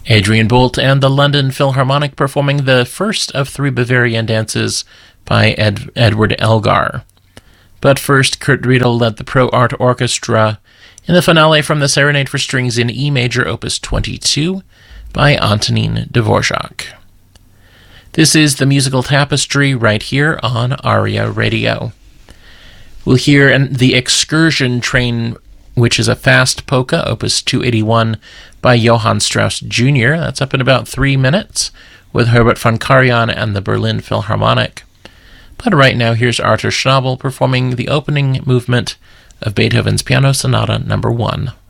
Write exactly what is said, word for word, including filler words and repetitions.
Adrian Bolt and the London Philharmonic performing the first of three Bavarian dances by Ed- Edward Elgar. But first, Kurt Riedel led the Pro Art Orchestra in the finale from the Serenade for Strings in E Major, Opus twenty-two, by Antonin Dvorak. This is the Musical Tapestry right here on ARIA Radio. We'll hear an, the Excursion Train, which is a fast polka, Opus two eighty-one, by Johann Strauss Junior That's up in about three minutes, with Herbert von Karajan and the Berlin Philharmonic. But right now, here's Arthur Schnabel performing the opening movement of Beethoven's Piano Sonata Number one.